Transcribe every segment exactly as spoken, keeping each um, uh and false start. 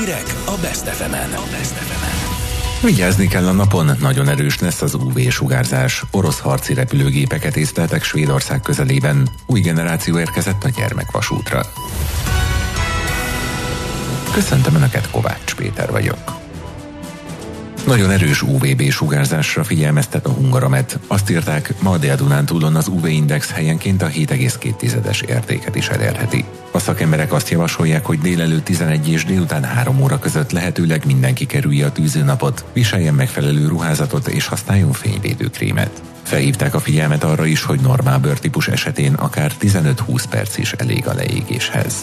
Hírek a Best ef emen. Vigyázni kell a napon, nagyon erős lesz az ú vé-sugárzás. Orosz harci repülőgépeket észleltek Svédország közelében. Új generáció érkezett a gyermekvasútra. Köszöntöm Önöket, Kovács Péter vagyok. Nagyon erős ú vé bé-sugárzásra figyelmeztet a Hungaromet. Azt írták, ma a Dél-Dunántúlon az ú vé-index helyenként a hét egész két értéket is elérheti. A szakemberek azt javasolják, hogy délelőtt tizenegy és délután három óra között lehetőleg mindenki kerülje a tűzőnapot, viseljen megfelelő ruházatot és használjon fényvédőkrémet. Felhívták a figyelmet arra is, hogy normál bőrtípus esetén akár tizenöt-húsz perc is elég a leégéshez.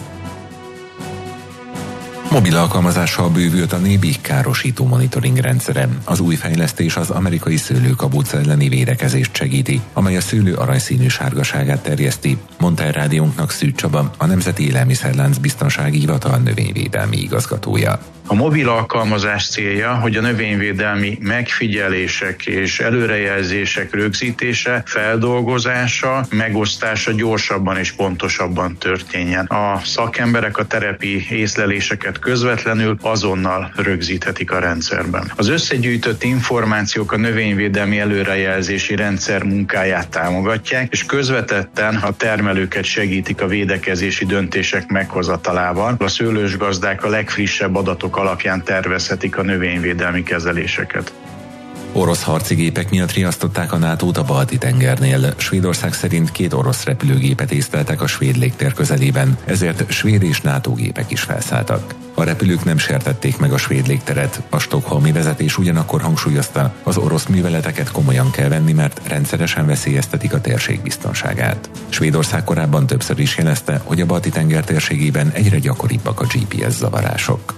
Mobil alkalmazással bővült a nébi károsító monitoring rendszere. Az új fejlesztés az amerikai szőlőkabuca elleni védekezést segíti, amely a szőlő aranyszínű sárgaságát terjeszti, mondta el rádiónknak Szűcs Csaba, a Nemzeti Élelmiszerlánc Biztonsági Hivatal növényvédelmi igazgatója. A mobil alkalmazás célja, hogy a növényvédelmi megfigyelések és előrejelzések rögzítése, feldolgozása, megosztása gyorsabban és pontosabban történjen. A szakemberek a terepi észleléseket közvetlenül azonnal rögzíthetik a rendszerben. Az összegyűjtött információk a növényvédelmi előrejelzési rendszer munkáját támogatják, és közvetetten a termelőket segítik a védekezési döntések meghozatalával. A szőlősgazdák a legfrissebb adatok alapján tervezhetik a növényvédelmi kezeléseket. Orosz harci gépek miatt riasztották a nátót a Balti-tengernél. Svédország szerint két orosz repülőgépet észleltek a svéd légtér közelében, ezért svéd és NATO gépek is felszálltak. A repülők nem sértették meg a svéd légteret. A stockholmi vezetés ugyanakkor hangsúlyozta, az orosz műveleteket komolyan kell venni, mert rendszeresen veszélyeztetik a térség biztonságát. Svédország korábban többször is jelezte, hogy a Balti-tenger térségében egyre gyakoribbak a gé pé es zavarások.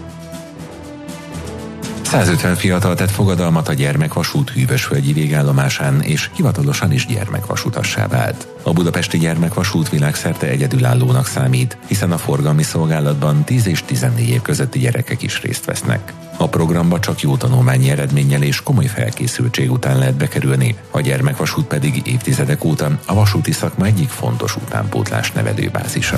százötven fiatal tett fogadalmat a gyermekvasút Hűvösvölgyi végállomásán, és hivatalosan is gyermekvasutassá vált. A budapesti gyermekvasút világszerte egyedülállónak számít, hiszen a forgalmi szolgálatban tíz és tizennégy év közötti gyerekek is részt vesznek. A programba csak jó tanulmányi eredménnyel és komoly felkészültség után lehet bekerülni, a gyermekvasút pedig évtizedek óta a vasúti szakma egyik fontos utánpótlás nevelőbázisa.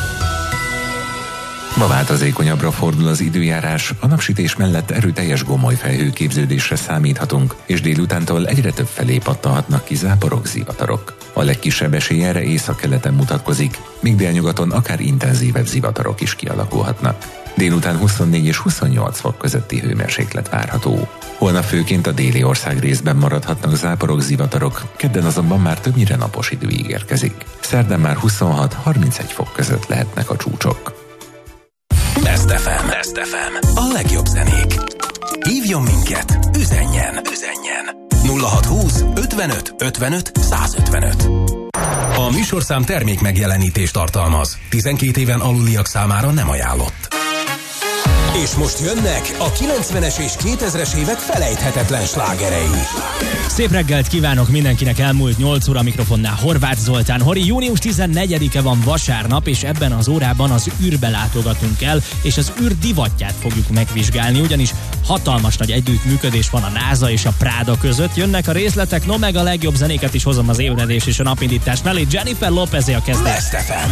Ma változékonyabbra fordul az időjárás, a napsütés mellett erőteljes gomoly felhőképződésre számíthatunk, és délutántól egyre több felé pattanhatnak ki záporok, zivatarok. A legkisebb esély erre északkeleten mutatkozik, míg délnyugaton akár intenzívebb zivatarok is kialakulhatnak. Délután huszonnégy és huszonnyolc fok közötti hőmérséklet várható. Holnap főként a déli ország részben maradhatnak záporok, zivatarok, kedden azonban már többnyire napos idő ígérkezik. Szerdán már huszonhat-harmincegy fok között lehetnek a csúcsok. Best ef em. Best ef em. A legjobb zenék. Hívjon minket, üzenjen, üzenjen. nulla hatszázhúsz ötvenöt ötvenöt százötvenöt. A műsorszám termék megjelenítést tartalmaz. tizenkét éven aluliak számára nem ajánlott. És most jönnek a kilencvenes és kétezres évek felejthetetlen slágerei. Szép reggelt kívánok mindenkinek, elmúlt nyolc óra, mikrofonnál Horváth Zoltán. Hori, június tizennegyedike van, vasárnap, és ebben az órában az űrbe látogatunk el, és az űr divatját fogjuk megvizsgálni, ugyanis hatalmas nagy együttműködés van a NASA és a Prada között. Jönnek a részletek, no meg a legjobb zenéket is hozom az ébredés és a napindítás mellé. Jennifer Lopez a kezdés. Best ef em.